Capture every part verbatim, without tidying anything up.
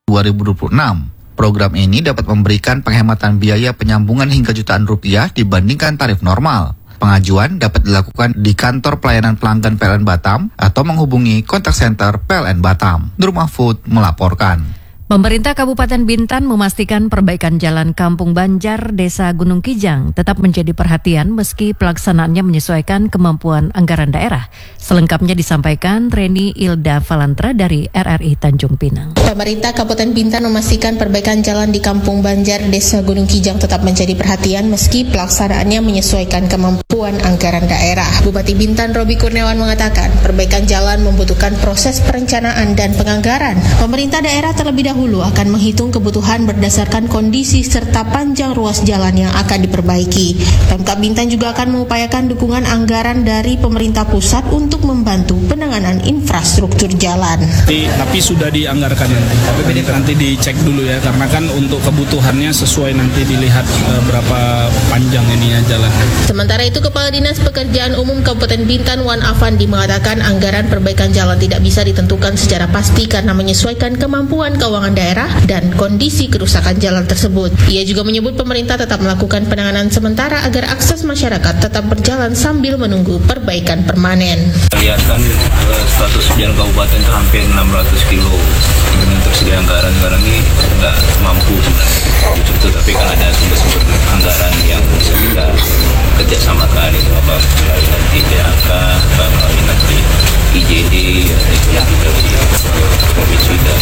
dua ribu dua puluh enam. Program ini dapat memberikan penghematan biaya penyambungan hingga jutaan rupiah dibandingkan tarif normal. Pengajuan dapat dilakukan di kantor pelayanan pelanggan P L N Batam atau menghubungi kontak center P L N Batam. Nur Mahfud melaporkan. Pemerintah Kabupaten Bintan memastikan perbaikan jalan Kampung Banjar, Desa Gunung Kijang tetap menjadi perhatian meski pelaksanaannya menyesuaikan kemampuan anggaran daerah. Selengkapnya disampaikan Reni Ilda Valantra dari R R I Tanjung Pinang. Pemerintah Kabupaten Bintan memastikan perbaikan jalan di Kampung Banjar, Desa Gunung Kijang tetap menjadi perhatian meski pelaksanaannya menyesuaikan kemampuan anggaran daerah. Bupati Bintan Robi Kurniawan mengatakan perbaikan jalan membutuhkan proses perencanaan dan penganggaran. Pemerintah daerah terlebih dahulu Dahulu akan menghitung kebutuhan berdasarkan kondisi serta panjang ruas jalan yang akan diperbaiki. Pemkab Bintan juga akan mengupayakan dukungan anggaran dari pemerintah pusat untuk membantu penanganan infrastruktur jalan. Tapi sudah dianggarkan nanti, nanti dicek dulu ya, karena kan untuk kebutuhannya sesuai nanti dilihat uh, berapa panjang ininya jalan. Sementara itu Kepala Dinas Pekerjaan Umum Kabupaten Bintan Wan Afandi mengatakan anggaran perbaikan jalan tidak bisa ditentukan secara pasti karena menyesuaikan kemampuan keuangan daerah dan kondisi kerusakan jalan tersebut. Ia juga menyebut pemerintah tetap melakukan penanganan sementara agar akses masyarakat tetap berjalan sambil menunggu perbaikan permanen. Lihat kan status jalan kabupaten itu hampir enam ratus kilo. Dengan tersedia anggaran sekarang ini nggak mampu sebenarnya. Itu tapi kan ada sumber-sumber anggaran yang bisa kita kerjasamakan itu apa melalui nanti D H K, melalui nanti I J D, yang dari provinsi dan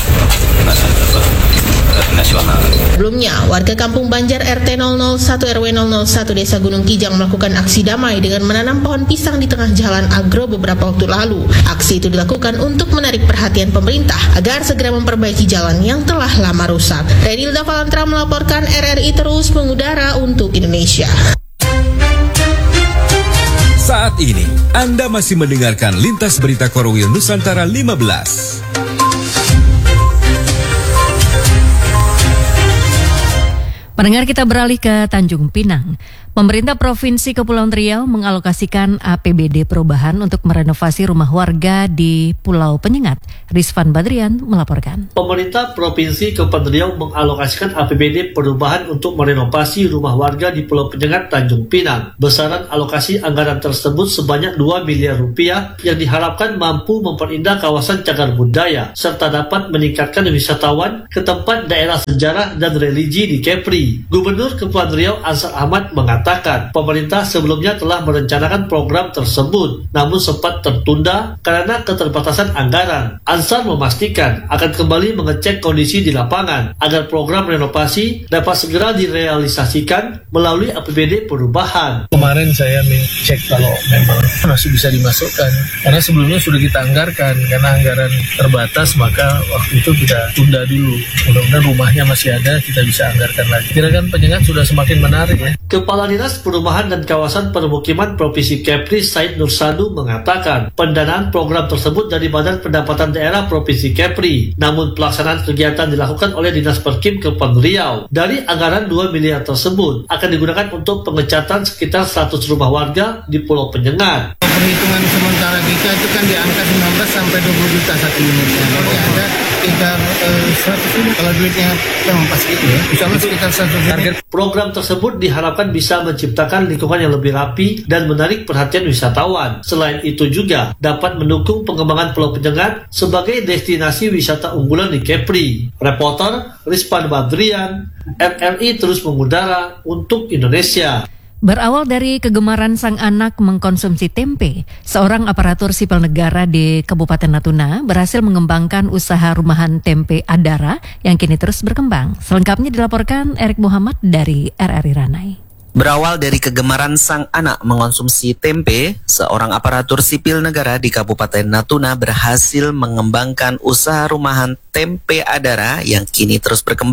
nasional. Sebelumnya, warga Kampung Banjar R T nol nol satu R W nol nol satu Desa Gunung Kijang melakukan aksi damai dengan menanam pohon pisang di tengah jalan agro beberapa waktu lalu. Aksi itu dilakukan untuk menarik perhatian pemerintah agar segera memperbaiki jalan yang telah lama rusak. Renilda Valantra melaporkan R R I terus mengudara untuk Indonesia. Saat ini, Anda masih mendengarkan Lintas Berita Korwil Nusantara lima belas. Pendengar, kita beralih ke Tanjung Pinang. Pemerintah Provinsi Kepulauan Riau mengalokasikan A P B D perubahan untuk merenovasi rumah warga di Pulau Penyengat. Rizvan Badrian melaporkan. Pemerintah Provinsi Kepulauan Riau mengalokasikan A P B D perubahan untuk merenovasi rumah warga di Pulau Penyengat, Tanjung Pinang. Besaran alokasi anggaran tersebut sebanyak dua miliar rupiah yang diharapkan mampu memperindah kawasan cagar budaya serta dapat meningkatkan wisatawan ke tempat daerah sejarah dan religi di Kepri. Gubernur Kepulauan Riau Ansar Ahmad mengatakan pemerintah sebelumnya telah merencanakan program tersebut, namun sempat tertunda karena keterbatasan anggaran. Ansar memastikan akan kembali mengecek kondisi di lapangan agar program renovasi dapat segera direalisasikan melalui A P B D perubahan. Kemarin saya cek kalau memang masih bisa dimasukkan, karena sebelumnya sudah kita anggarkan, karena anggaran terbatas maka waktu itu kita tunda dulu. Mudah-mudahan rumahnya masih ada, kita bisa anggarkan lagi. Kira-kira Penyengat sudah semakin menarik ya. Kepala Dinas Perumahan dan Kawasan Permukiman Provinsi Kepri Said Nursadu mengatakan pendanaan program tersebut dari Badan Pendapatan Daerah Provinsi Kepri, namun pelaksanaan kegiatan dilakukan oleh Dinas Perkim Kepulauan Riau. Dari anggaran dua miliar tersebut akan digunakan untuk pengecatan sekitar seratus rumah warga di Pulau Penyengat. Perhitungan sementara kita itu kan di angka sembilan belas sampai dua puluh juta satu unitnya. Jadi ada sekitar eh, seratus unit kalau duitnya memang pas gitu ya. Insya Allah sekitar seratus unit. Program tersebut diharapkan bisa menciptakan lingkungan yang lebih rapi dan menarik perhatian wisatawan. Selain itu juga dapat mendukung pengembangan Pulau Penyengat sebagai destinasi wisata unggulan di Kepri. Reporter Rizvan Badrian, R R I terus mengudara untuk Indonesia. Berawal dari kegemaran sang anak mengkonsumsi tempe, seorang aparatur sipil negara di Kabupaten Natuna berhasil mengembangkan usaha rumahan tempe Adara yang kini terus berkembang. Selengkapnya dilaporkan Erik Muhammad dari R R I Ranai. Berawal dari kegemaran sang anak mengonsumsi tempe, seorang aparatur sipil negara di Kabupaten Natuna berhasil mengembangkan usaha rumahan tempe Adara yang kini terus berkembang.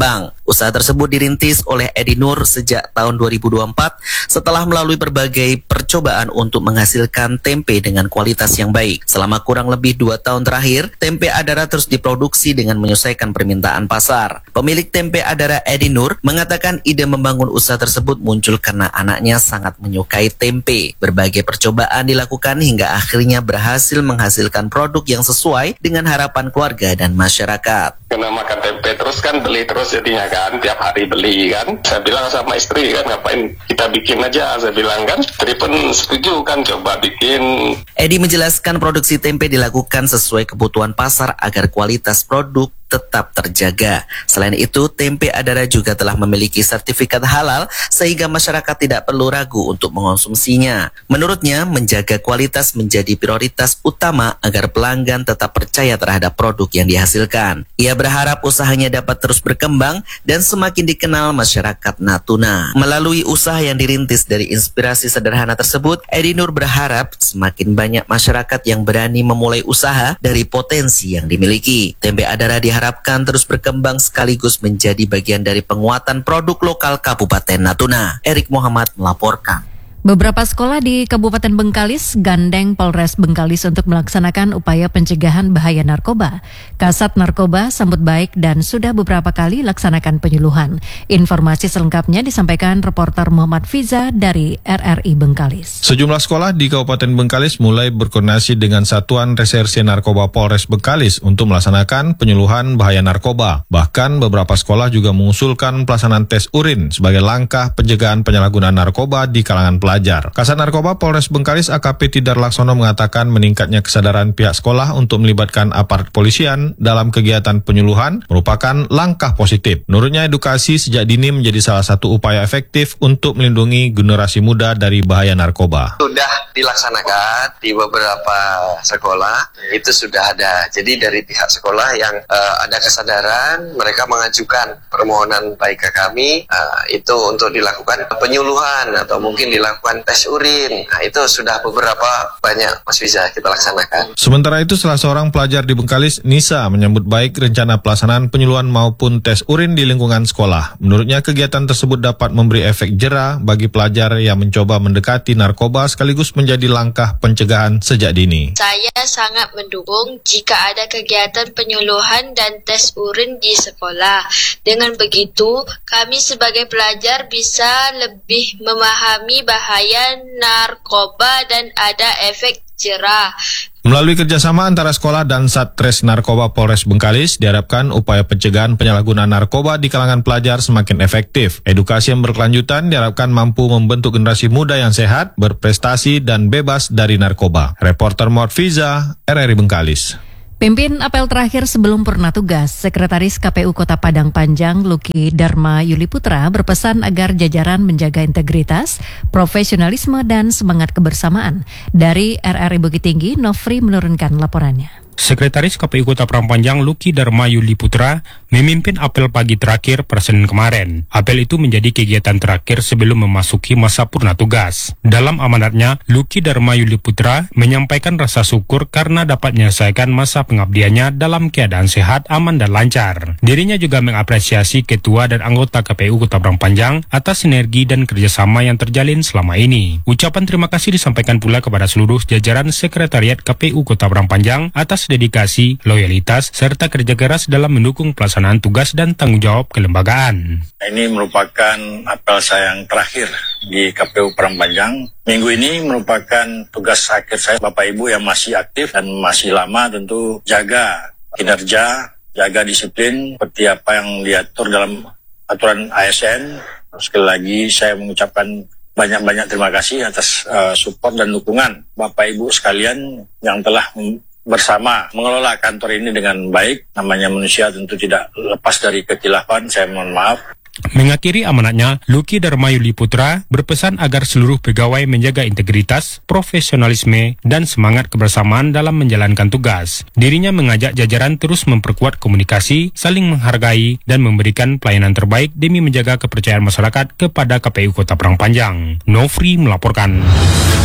Usaha tersebut dirintis oleh Edi Nur sejak tahun dua ribu dua puluh empat setelah melalui berbagai percobaan untuk menghasilkan tempe dengan kualitas yang baik. Selama kurang lebih dua tahun terakhir, tempe Adara terus diproduksi dengan menyesuaikan permintaan pasar. Pemilik tempe Adara Edi Nur mengatakan ide membangun usaha tersebut muncul karena anaknya sangat menyukai tempe. Berbagai percobaan dilakukan hingga akhirnya berhasil menghasilkan produk yang sesuai dengan harapan keluarga dan masyarakat. Karena makan tempe terus kan beli terus jadinya kan, tiap hari beli kan. Saya bilang sama istri kan, ngapain kita bikin aja, saya bilang kan. Istri pun setuju kan, coba bikin. Edi menjelaskan produksi tempe dilakukan sesuai kebutuhan pasar agar kualitas produk tetap terjaga. Selain itu, tempe Adara juga telah memiliki sertifikat halal sehingga masyarakat tidak perlu ragu untuk mengonsumsinya. Menurutnya, menjaga kualitas menjadi prioritas utama agar pelanggan tetap percaya terhadap produk yang dihasilkan. Ia berharap usahanya dapat terus berkembang dan semakin dikenal masyarakat Natuna. Melalui usaha yang dirintis dari inspirasi sederhana tersebut, Edi Nur berharap semakin banyak masyarakat yang berani memulai usaha dari potensi yang dimiliki. Tempe Adara di diharapkan terus berkembang sekaligus menjadi bagian dari penguatan produk lokal Kabupaten Natuna. Erik Muhammad melaporkan. Beberapa sekolah di Kabupaten Bengkalis gandeng Polres Bengkalis untuk melaksanakan upaya pencegahan bahaya narkoba. Kasat Narkoba sambut baik dan sudah beberapa kali laksanakan penyuluhan. Informasi selengkapnya disampaikan reporter Muhammad Fiza dari R R I Bengkalis. Sejumlah sekolah di Kabupaten Bengkalis mulai berkoordinasi dengan Satuan Reserse Narkoba Polres Bengkalis untuk melaksanakan penyuluhan bahaya narkoba. Bahkan beberapa sekolah juga mengusulkan pelaksanaan tes urin sebagai langkah pencegahan penyalahgunaan narkoba di kalangan pelajar. Kasat Narkoba Polres Bengkalis A K P Tidar Laksono mengatakan meningkatnya kesadaran pihak sekolah untuk melibatkan aparat polisian dalam kegiatan penyuluhan merupakan langkah positif. Menurutnya edukasi sejak dini menjadi salah satu upaya efektif untuk melindungi generasi muda dari bahaya narkoba. Sudah dilaksanakan di beberapa sekolah, itu sudah ada. Jadi dari pihak sekolah yang uh, ada kesadaran, mereka mengajukan permohonan baik ke kami, uh, itu untuk dilakukan penyuluhan atau mungkin dilakukan tes urin. Nah, itu sudah beberapa banyak Mas Fiza kita laksanakan. Sementara itu salah seorang pelajar di Bengkalis, Nisa, menyambut baik rencana pelaksanaan penyuluhan maupun tes urin di lingkungan sekolah. Menurutnya kegiatan tersebut dapat memberi efek jera bagi pelajar yang mencoba mendekati narkoba sekaligus menjadi langkah pencegahan sejak dini. Saya sangat mendukung jika ada kegiatan penyuluhan dan tes urin di sekolah. Dengan begitu, kami sebagai pelajar bisa lebih memahami bahaya bahaya narkoba dan ada efek jera. Melalui kerjasama antara sekolah dan Satres Narkoba Polres Bengkalis, diharapkan upaya pencegahan penyalahgunaan narkoba di kalangan pelajar semakin efektif. Edukasi yang berkelanjutan diharapkan mampu membentuk generasi muda yang sehat, berprestasi, dan bebas dari narkoba. Reporter Muhammad Fiza, R R I Bengkalis. Pimpin apel terakhir sebelum purna tugas, Sekretaris K P U Kota Padang Panjang Luki Dharma Yuli Putra berpesan agar jajaran menjaga integritas, profesionalisme, dan semangat kebersamaan. Dari R R I Bukit Tinggi, Nofri menurunkan laporannya. Sekretaris K P U Kota Padang Panjang Luki Dharma Yuli Putra memimpin apel pagi terakhir per Senin kemarin. Apel itu menjadi kegiatan terakhir sebelum memasuki masa purna tugas. Dalam amanatnya, Luki Dharma Yuli Putra menyampaikan rasa syukur karena dapat menyelesaikan masa pengabdiannya dalam keadaan sehat, aman, dan lancar. Dirinya juga mengapresiasi ketua dan anggota K P U Kota Padang Panjang atas sinergi dan kerjasama yang terjalin selama ini. Ucapan terima kasih disampaikan pula kepada seluruh jajaran Sekretariat K P U Kota Padang Panjang atas dedikasi, loyalitas, serta kerja keras dalam mendukung pelaksanaan tugas dan tanggung jawab kelembagaan. Ini merupakan apel saya yang terakhir di K P U Padang Panjang. Minggu ini merupakan tugas akhir saya, Bapak Ibu yang masih aktif dan masih lama, tentu jaga kinerja, jaga disiplin seperti apa yang diatur dalam aturan A S N. Sekali lagi saya mengucapkan banyak-banyak terima kasih atas uh, support dan dukungan Bapak Ibu sekalian yang telah bersama mengelola kantor ini dengan baik. Namanya manusia tentu tidak lepas dari kekhilafan, saya mohon maaf. Mengakhiri amanatnya, Luki Dharma Yuli Putra berpesan agar seluruh pegawai menjaga integritas, profesionalisme, dan semangat kebersamaan dalam menjalankan tugas. Dirinya mengajak jajaran terus memperkuat komunikasi, saling menghargai, dan memberikan pelayanan terbaik demi menjaga kepercayaan masyarakat kepada K P U Kota Padang Panjang. Nofri melaporkan.